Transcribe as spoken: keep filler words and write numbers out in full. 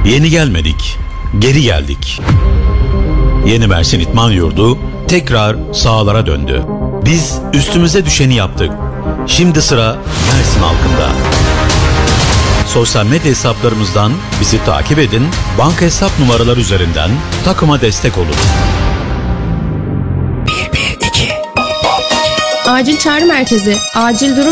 Yeni gelmedik, geri geldik. Yeni Mersin İdman Yurdu tekrar sahalara döndü. Biz üstümüze düşeni yaptık. Şimdi sıra Mersin halkında. Sosyal medya hesaplarımızdan bizi takip edin, banka hesap numaraları üzerinden takıma destek olun. Acil çağrı merkezi, acil durum